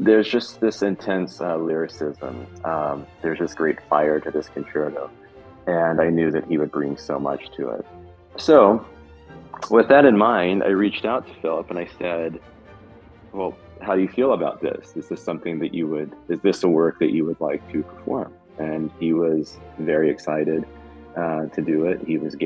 there's just this intense lyricism. There's just great fire to this concerto, and I knew that he would bring so much to it. So, with that in mind, I reached out to Philip and I said, "Well, how do you feel about this? Is this something that you would? Is this a work that you would like to perform?" And he was very excited to do it. He was